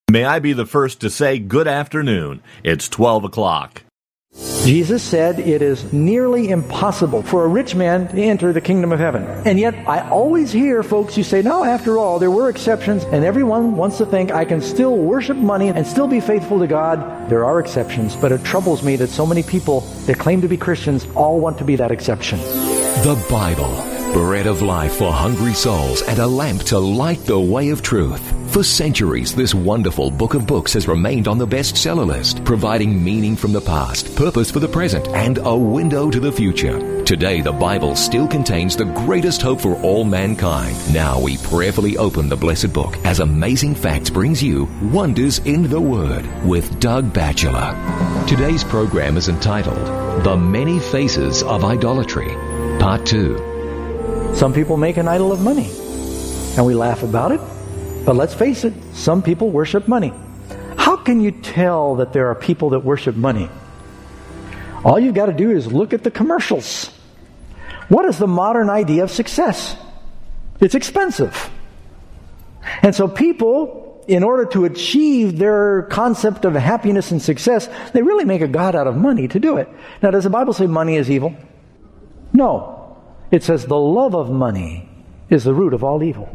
May I be the first to say good afternoon. It's 12 o'clock. Jesus said it is nearly impossible for a rich man to enter the kingdom of heaven. And yet I always hear folks who say, no, after all, there were exceptions, and everyone wants to think I can still worship money and still be faithful to God. There are exceptions, but it troubles me that so many people that claim to be Christians all want to be that exception. The Bible, bread of life for hungry souls and a lamp to light the way of truth. For centuries, this wonderful book of books has remained on the bestseller list, providing meaning from the past, purpose for the present, and a window to the future. Today, the Bible still contains the greatest hope for all mankind. Now we prayerfully open the blessed book as Amazing Facts brings you Wonders in the Word with Doug Batchelor. Today's program is entitled The Many Faces of Idolatry, Part 2. Some people make an idol of money, and we laugh about it. But let's face it, some people worship money. How can you tell that there are people that worship money? All you've got to do is look at the commercials. What is the modern idea of success? It's expensive. And so people, in order to achieve their concept of happiness and success, they really make a god out of money to do it. Now, does the Bible say money is evil? No. It says the love of money is the root of all evil.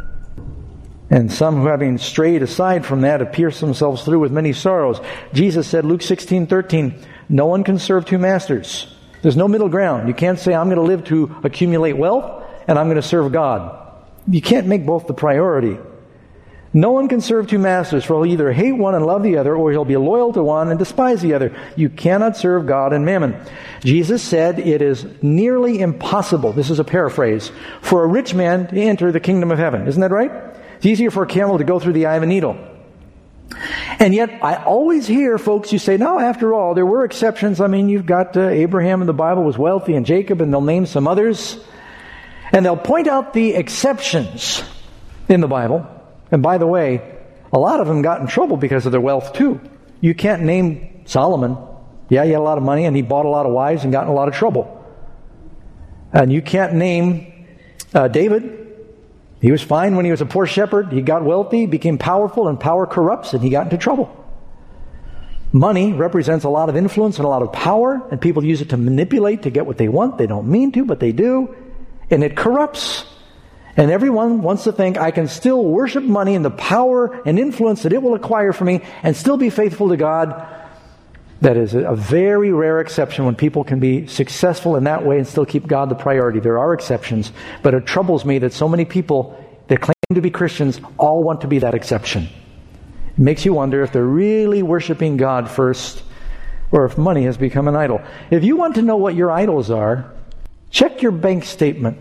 And some who, having strayed aside from that, have pierced themselves through with many sorrows. Jesus said, Luke 16:13, no one can serve two masters. There's no middle ground. You can't say, I'm going to live to accumulate wealth, and I'm going to serve God. You can't make both the priority. No one can serve two masters, for he'll either hate one and love the other, or he'll be loyal to one and despise the other. You cannot serve God and mammon. Jesus said it is nearly impossible, this is a paraphrase, for a rich man to enter the kingdom of heaven. Isn't that right? It's easier for a camel to go through the eye of a needle. And yet, I always hear folks who say, no, after all, there were exceptions. I mean, you've got Abraham in the Bible was wealthy, and Jacob, and they'll name some others. And they'll point out the exceptions in the Bible. And by the way, a lot of them got in trouble because of their wealth too. You can't name Solomon. Yeah, he had a lot of money, and he bought a lot of wives and got in a lot of trouble. And you can't name David. He was fine when he was a poor shepherd. He got wealthy, became powerful, and power corrupts, and he got into trouble. Money represents a lot of influence and a lot of power, and people use it to manipulate to get what they want. They don't mean to, but they do. And it corrupts. And everyone wants to think, I can still worship money and the power and influence that it will acquire for me and still be faithful to God. That is a very rare exception when people can be successful in that way and still keep God the priority. There are exceptions, but it troubles me that so many people that claim to be Christians all want to be that exception. It makes you wonder if they're really worshiping God first or if money has become an idol. If you want to know what your idols are, check your bank statement.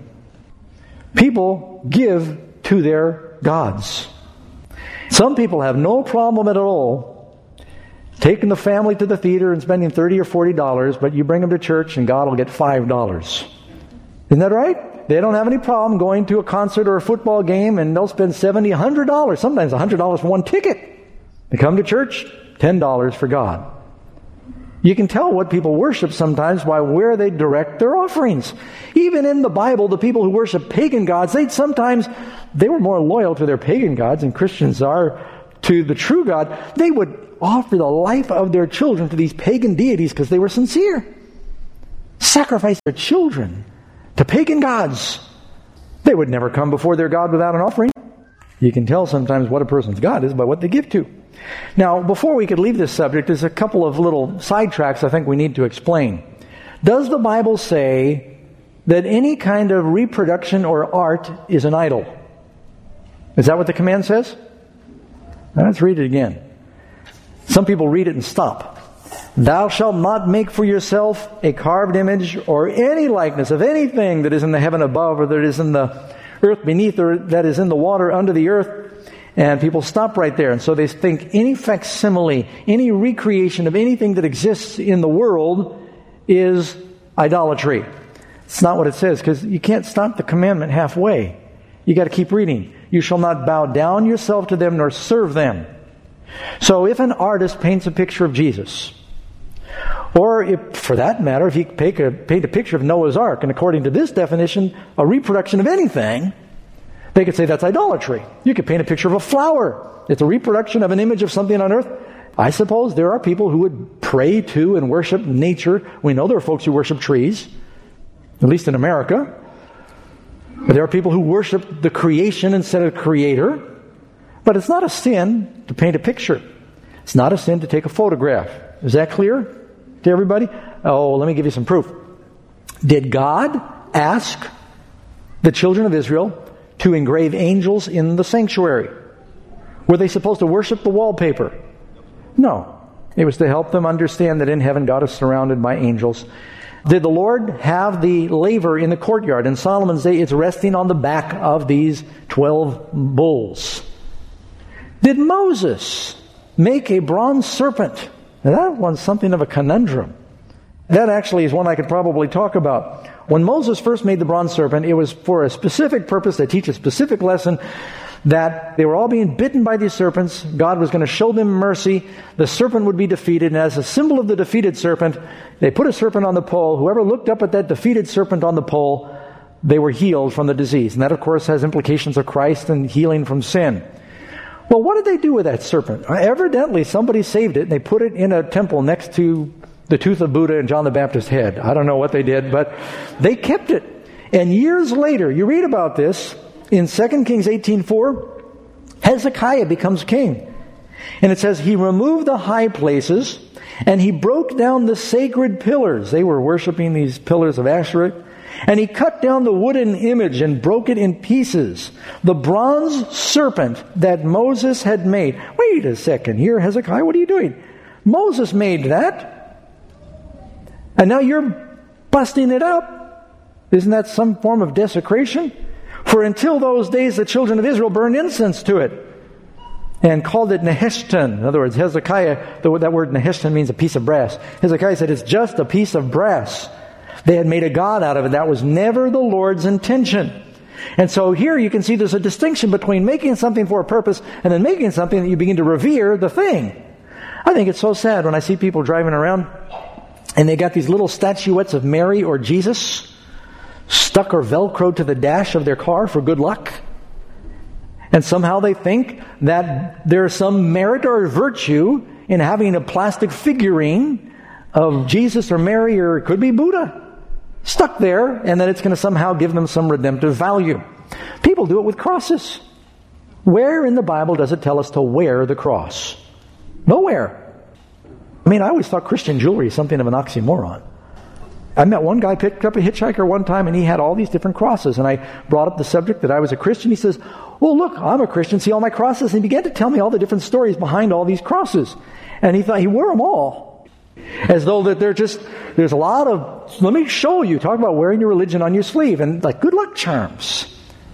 People give to their gods. Some people have no problem at all taking the family to the theater and spending $30 or $40, but you bring them to church and God will get $5. Isn't that right? They don't have any problem going to a concert or a football game and they'll spend $70, $100, sometimes $100 for one ticket. They come to church, $10 for God. You can tell what people worship sometimes by where they direct their offerings. Even in the Bible, the people who worship pagan gods, they were more loyal to their pagan gods than Christians are to the true God. They would offer the life of their children to these pagan deities because they were sincere. Sacrifice their children to pagan gods. They would never come before their God without an offering. You can tell sometimes what a person's God is by what they give to. Now, before we could leave this subject, there's a couple of little sidetracks I think we need to explain. Does the Bible say that any kind of reproduction or art is an idol? Is that what the command says? Now, let's read it again. Some people read it and stop. Thou shalt not make for yourself a carved image or any likeness of anything that is in the heaven above or that is in the earth beneath or that is in the water under the earth. And people stop right there. And so they think any facsimile, any recreation of anything that exists in the world is idolatry. It's not what it says, because you can't stop the commandment halfway. You got to keep reading. You shall not bow down yourself to them nor serve them. So if an artist paints a picture of Jesus, or if, for that matter, if he paint a picture of Noah's Ark, and according to this definition, a reproduction of anything, They could say that's idolatry. You could paint a picture of a flower. It's a reproduction of an image of something on earth. I suppose there are people who would pray to and worship nature. We know there are folks who worship trees, at least in America. But there are people who worship the creation instead of the Creator. But it's not a sin to paint a picture. It's not a sin to take a photograph. Is that clear to everybody? Oh, let me give you some proof. Did God ask the children of Israel to engrave angels in the sanctuary? Were they supposed to worship the wallpaper? No. It was to help them understand that in heaven God is surrounded by angels. Did the Lord have the laver in the courtyard? In Solomon's day, it's resting on the back of these 12 bulls. Did Moses make a bronze serpent? Now that one's something of a conundrum. That actually is one I could probably talk about. When Moses first made the bronze serpent, it was for a specific purpose to teach a specific lesson, that they were all being bitten by these serpents. God was going to show them mercy. The serpent would be defeated, and as a symbol of the defeated serpent, they put a serpent on the pole. Whoever looked up at that defeated serpent on the pole, they were healed from the disease. And that, of course, has implications of Christ and healing from sin. Well, what did they do with that serpent? Evidently, somebody saved it, and they put it in a temple next to the tooth of Buddha and John the Baptist's head. I don't know what they did, but they kept it. And years later, you read about this in 2 Kings 18:4, Hezekiah becomes king. And it says, he removed the high places, and he broke down the sacred pillars. They were worshiping these pillars of Asherah. And he cut down the wooden image and broke it in pieces. The bronze serpent that Moses had made. Wait a second here, Hezekiah, what are you doing? Moses made that. And now you're busting it up. Isn't that some form of desecration? For until those days, the children of Israel burned incense to it and called it Nehushtan. In other words, Hezekiah, that word Nehushtan means a piece of brass. Hezekiah said it's just a piece of brass. They had made a god out of it. That was never the Lord's intention. And so here you can see there's a distinction between making something for a purpose and then making something that you begin to revere the thing. I think it's so sad when I see people driving around and they got these little statuettes of Mary or Jesus stuck or velcroed to the dash of their car for good luck. And somehow they think that there's some merit or virtue in having a plastic figurine of Jesus or Mary, or it could be Buddha, stuck there, and that it's going to somehow give them some redemptive value. People do it with crosses. Where in the Bible does it tell us to wear the cross? Nowhere. I mean, I always thought Christian jewelry is something of an oxymoron. I met one guy, picked up a hitchhiker one time, and he had all these different crosses. And I brought up the subject that I was a Christian. He says, well, look, I'm a Christian. See all my crosses? And he began to tell me all the different stories behind all these crosses. And he thought he wore them all. As though that there's a lot of, let me show you, talk about wearing your religion on your sleeve. And like good luck charms.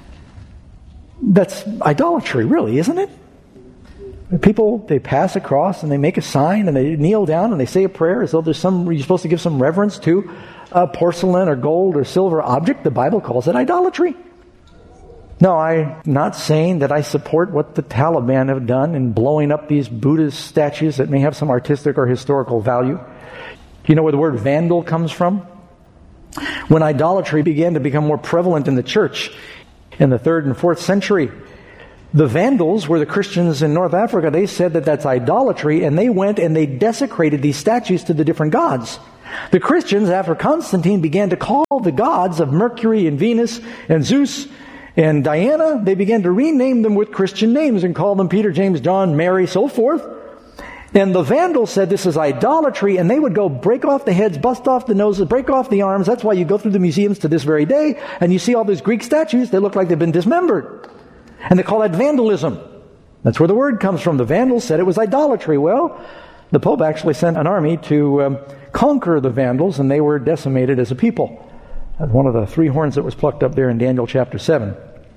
That's idolatry, really, isn't it? People, they pass a cross and they make a sign and they kneel down and they say a prayer as though you're supposed to give some reverence to a porcelain or gold or silver object. The Bible calls it idolatry. No, I'm not saying that I support what the Taliban have done in blowing up these Buddhist statues that may have some artistic or historical value. Do you know where the word vandal comes from? When idolatry began to become more prevalent in the church in the 3rd and 4th century, the Vandals were the Christians in North Africa. They said that that's idolatry, and they went and they desecrated these statues to the different gods. The Christians, after Constantine, began to call the gods of Mercury and Venus and Zeus and Diana, they began to rename them with Christian names and call them Peter, James, John, Mary, so forth. And the Vandals said this is idolatry, and they would go break off the heads, bust off the noses, break off the arms. That's why you go through the museums to this very day, and you see all these Greek statues, they look like they've been dismembered. And they call that vandalism. That's where the word comes from. The Vandals said it was idolatry. Well, the Pope actually sent an army to conquer the Vandals, and they were decimated as a people. That's one of the 3 horns that was plucked up there in Daniel chapter 7.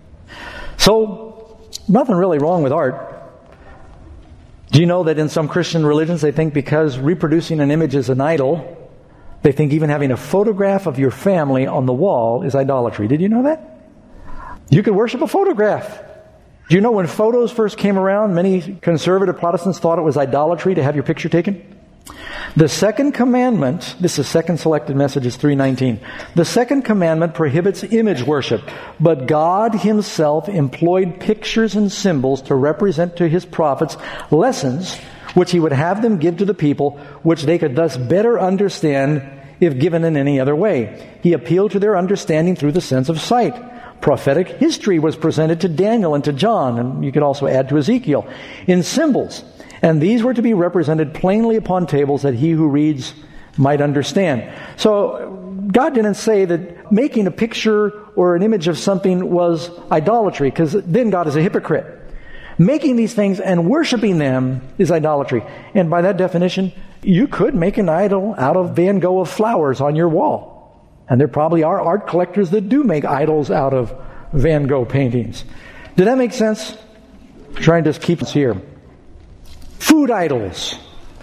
So, nothing really wrong with art. Do you know that in some Christian religions they think because reproducing an image is an idol, they think even having a photograph of your family on the wall is idolatry. Did you know that? You could worship a photograph. Do you know when photos first came around, many conservative Protestants thought it was idolatry to have your picture taken? The second commandment, this is second selected message, is 3:19. The second commandment prohibits image worship, but God himself employed pictures and symbols to represent to his prophets lessons which he would have them give to the people, which they could thus better understand if given in any other way. He appealed to their understanding through the sense of sight. Prophetic history was presented to Daniel and to John, and you could also add to Ezekiel, in symbols. And these were to be represented plainly upon tables that he who reads might understand. So God didn't say that making a picture or an image of something was idolatry, because then God is a hypocrite. Making these things and worshiping them is idolatry. And by that definition, you could make an idol out of Van Gogh of flowers on your wall. And there probably are art collectors that do make idols out of Van Gogh paintings. Did that make sense? I'm trying to keep us here. Food idols.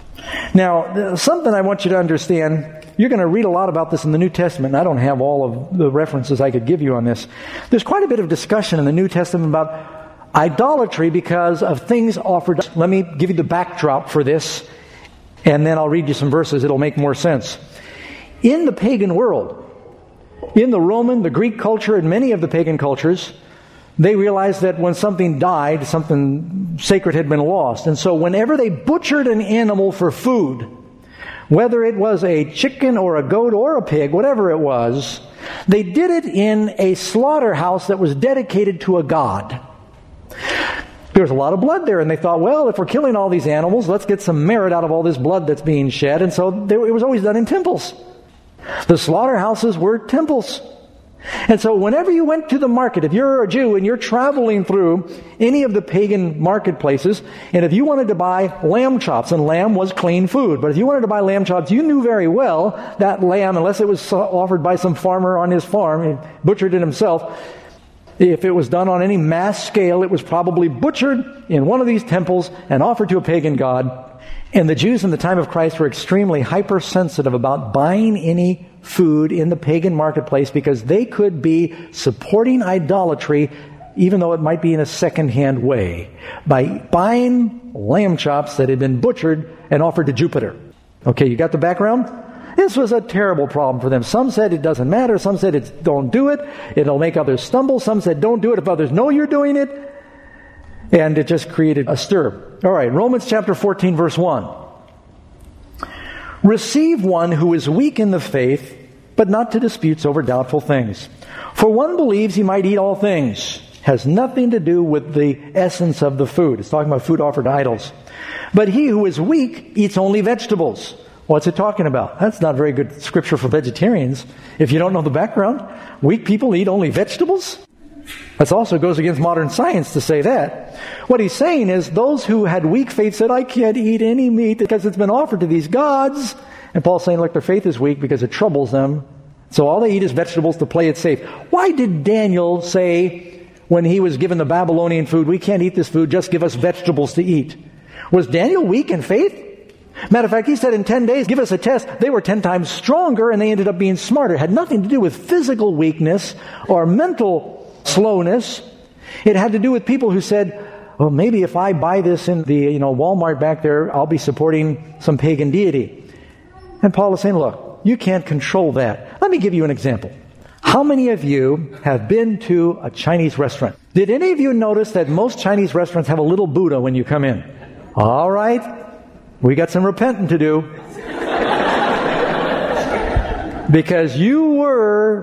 Now, something I want you to understand, you're going to read a lot about this in the New Testament, and I don't have all of the references I could give you on this. There's quite a bit of discussion in the New Testament about idolatry because of things offered. Let me give you the backdrop for this, and then I'll read you some verses. It'll make more sense. In the pagan world, in the Roman, the Greek culture, and many of the pagan cultures, they realized that when something died, something sacred had been lost. And so whenever they butchered an animal for food, whether it was a chicken or a goat or a pig, whatever it was, they did it in a slaughterhouse that was dedicated to a god. There was a lot of blood there, and they thought, well, if we're killing all these animals, let's get some merit out of all this blood that's being shed. And so it was always done in temples. The slaughterhouses were temples. And so whenever you went to the market, if you're a Jew and you're traveling through any of the pagan marketplaces, and if you wanted to buy lamb chops, and lamb was clean food, but if you wanted to buy lamb chops, you knew very well that lamb, unless it was offered by some farmer on his farm, he butchered it himself, if it was done on any mass scale, it was probably butchered in one of these temples and offered to a pagan god. And the Jews in the time of Christ were extremely hypersensitive about buying any food in the pagan marketplace because they could be supporting idolatry, even though it might be in a second-hand way, by buying lamb chops that had been butchered and offered to Jupiter. Okay, you got the background? This was a terrible problem for them. Some said it doesn't matter. Some said don't do it. It'll make others stumble. Some said don't do it if others know you're doing it. And it just created a stir. All right, Romans chapter 14, verse 1. Receive one who is weak in the faith, but not to disputes over doubtful things. For one believes he might eat all things. Has nothing to do with the essence of the food. It's talking about food offered to idols. But he who is weak eats only vegetables. What's it talking about? That's not very good scripture for vegetarians. If you don't know the background, weak people eat only vegetables? That also goes against modern science to say that. What he's saying is those who had weak faith said, I can't eat any meat because it's been offered to these gods. And Paul's saying, look, their faith is weak because it troubles them. So all they eat is vegetables to play it safe. Why did Daniel say when he was given the Babylonian food, we can't eat this food, just give us vegetables to eat? Was Daniel weak in faith? Matter of fact, he said in 10 days, give us a test. They were 10 times stronger and they ended up being smarter. It had nothing to do with physical weakness or mental slowness. It had to do with people who said, well, maybe if I buy this in the Walmart back there, I'll be supporting some pagan deity. And Paul is saying, look, you can't control that. Let me give you an example. How many of you have been to a Chinese restaurant? Did any of you notice that most Chinese restaurants have a little Buddha when you come in? All right. We got some repenting to do. Because you were